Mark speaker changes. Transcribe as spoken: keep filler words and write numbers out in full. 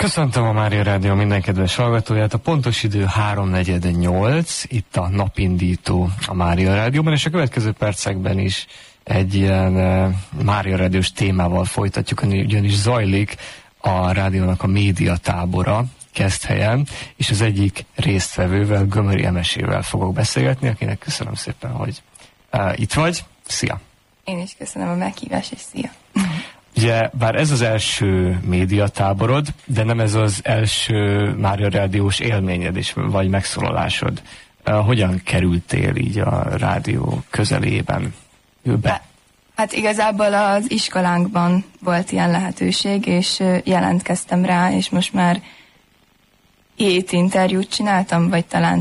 Speaker 1: Köszöntöm a Mária Rádió minden kedves hallgatóját. A pontos idő háromnegyed nyolc, itt a napindító a Mária Rádióban, és a következő percekben is egy ilyen uh, Mária Rádiós témával folytatjuk, ugyanis zajlik a rádiónak a médiatábora Keszthelyen, és az egyik résztvevővel, Gömöri Emesével fogok beszélgetni, akinek köszönöm szépen, hogy uh, itt vagy. Szia!
Speaker 2: Én is köszönöm a meghívást, és szia!
Speaker 1: Ugye, bár ez az első médiatáborod, de nem ez az első Mária Rádiós élményed is, vagy megszólalásod. Uh, hogyan kerültél így a rádió közelében be?
Speaker 2: Hát igazából az iskolánkban volt ilyen lehetőség, és jelentkeztem rá, és most már hét interjút csináltam, vagy talán